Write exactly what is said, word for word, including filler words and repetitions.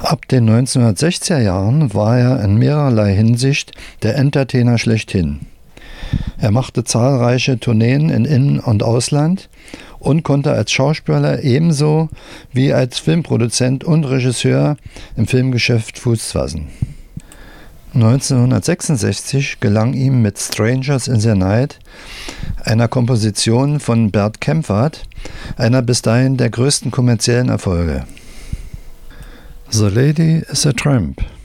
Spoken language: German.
Ab den neunzehnhundertsechziger Jahren war er in mehrerlei Hinsicht der Entertainer schlechthin. Er machte zahlreiche Tourneen in In- und Ausland und konnte als Schauspieler ebenso wie als Filmproduzent und Regisseur im Filmgeschäft Fuß fassen. neunzehnhundertsechsundsechzig gelang ihm mit Strangers in the Night, einer Komposition von Bert Kaempfert, einer bis dahin der größten kommerziellen Erfolge. The Lady is a Tramp